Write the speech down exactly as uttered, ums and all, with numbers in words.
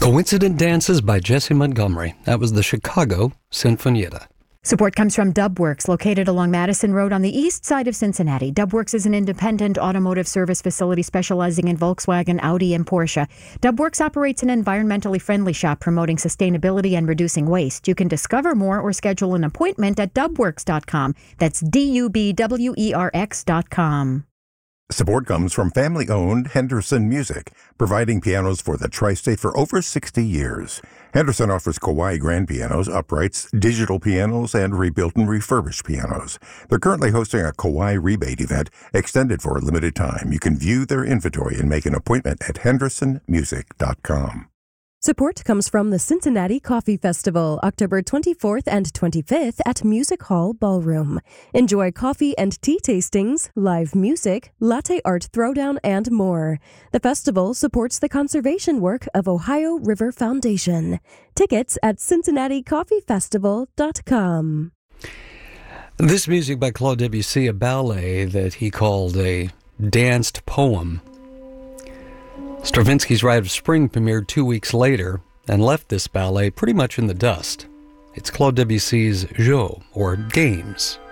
Coincident Dances by Jessie Montgomery. That was the Chicago Sinfonietta. Support comes from Dubworks, located along Madison Road on the east side of Cincinnati. Dubworks is an independent automotive service facility specializing in Volkswagen, Audi, and Porsche. Dubworks operates an environmentally friendly shop promoting sustainability and reducing waste. You can discover more or schedule an appointment at dubworks dot com. That's D U B W E R X dot com. Support comes from family-owned Henderson Music, providing pianos for the tri-state for over sixty years. Henderson offers Kawai grand pianos, uprights, digital pianos, and rebuilt and refurbished pianos. They're currently hosting a Kawai rebate event extended for a limited time. You can view their inventory and make an appointment at henderson music dot com. Support comes from the Cincinnati Coffee Festival, October twenty-fourth and twenty-fifth at Music Hall Ballroom. Enjoy coffee and tea tastings, live music, latte art throwdown, and more. The festival supports the conservation work of Ohio River Foundation. Tickets at cincinnati coffee festival dot com. This music by Claude Debussy, a ballet that he called a danced poem. Stravinsky's Rite of Spring premiered two weeks later and left this ballet pretty much in the dust. It's Claude Debussy's Jeux, or Games.